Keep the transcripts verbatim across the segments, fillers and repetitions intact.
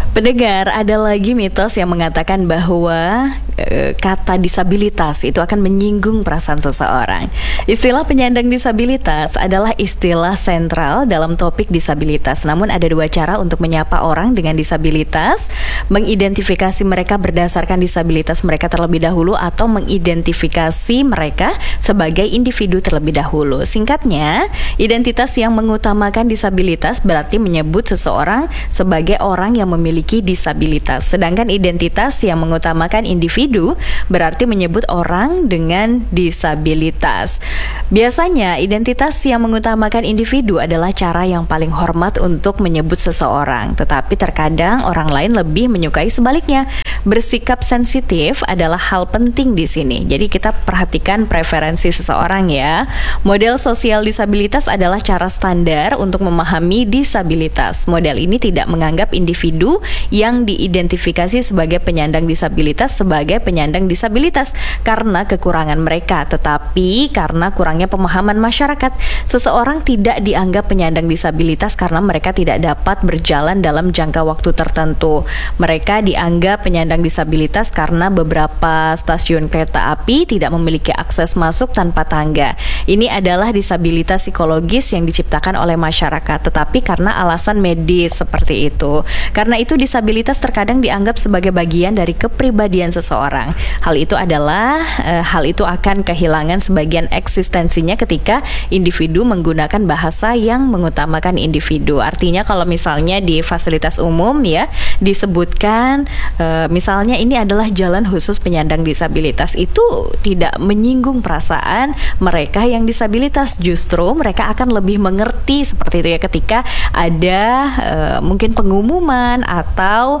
Pendengar, ada lagi mitos yang mengatakan bahwa e, kata disabilitas itu akan menyinggung perasaan seseorang. Istilah penyandang disabilitas adalah istilah sentral dalam topik disabilitas. Namun ada dua cara untuk menyapa orang dengan disabilitas: mengidentifikasi mereka berdasarkan disabilitas mereka terlebih dahulu, atau mengidentifikasi mereka sebagai individu terlebih dahulu. Singkatnya, identitas yang mengutamakan disabilitas berarti menyebut seseorang sebagai orang yang memiliki disabilitas. Sedangkan identitas yang mengutamakan individu berarti menyebut orang dengan disabilitas. Biasanya identitas yang mengutamakan individu adalah cara yang paling hormat untuk menyebut seseorang, tetapi terkadang orang lain lebih menyukai sebaliknya. Bersikap sensitif adalah hal penting di sini. Jadi kita perhatikan preferensi seseorang ya. Model sosial disabilitas adalah cara standar untuk memahami disabilitas. Model ini tidak menganggap individu yang diidentifikasi sebagai penyandang disabilitas sebagai penyandang disabilitas karena kekurangan mereka, tetapi karena kurangnya pemahaman masyarakat. Seseorang tidak dianggap penyandang disabilitas karena mereka tidak dapat berjalan dalam jangka waktu tertentu. Mereka dianggap penyandang disabilitas karena beberapa stasiun kereta api tidak memiliki akses masuk tanpa tangga. Ini adalah disabilitas psikologis yang diciptakan oleh masyarakat, tetapi karena alasan medis seperti itu. Karena itu disabilitas terkadang dianggap sebagai bagian dari kepribadian seseorang. Hal itu adalah eh, hal itu akan kehilangan sebagian eksistensinya ketika individu menggunakan bahasa yang mengutamakan individu. Artinya kalau misalnya di fasilitas umum ya disebutkan eh, misalnya ini adalah jalan khusus penyandang disabilitas, itu tidak menyinggung perasaan mereka yang disabilitas. Justru mereka akan lebih mengerti seperti itu ya ketika ada eh, mungkin pengumuman atau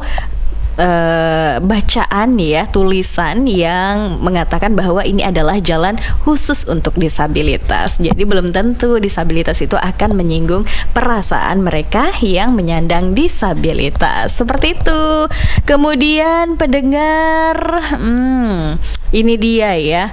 Uh, bacaan ya, tulisan yang mengatakan bahwa ini adalah jalan khusus untuk disabilitas. Jadi belum tentu disabilitas itu akan menyinggung perasaan mereka yang menyandang disabilitas. Seperti itu. Kemudian pendengar, hmm, ini dia ya.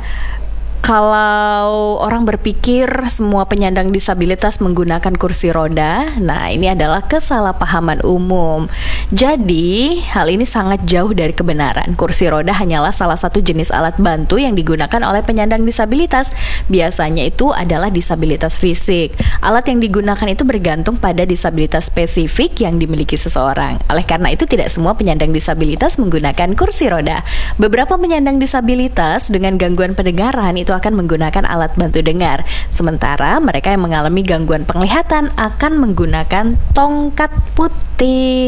Kalau orang berpikir semua penyandang disabilitas menggunakan kursi roda, nah ini adalah kesalahpahaman umum. Jadi, hal ini sangat jauh dari kebenaran. Kursi roda hanyalah salah satu jenis alat bantu yang digunakan oleh penyandang disabilitas. Biasanya itu adalah disabilitas fisik. Alat yang digunakan itu bergantung pada disabilitas spesifik yang dimiliki seseorang. Oleh karena itu, tidak semua penyandang disabilitas menggunakan kursi roda. Beberapa penyandang disabilitas dengan gangguan pendengaran itu akan menggunakan alat bantu dengar, sementara mereka yang mengalami gangguan penglihatan akan menggunakan tongkat putih.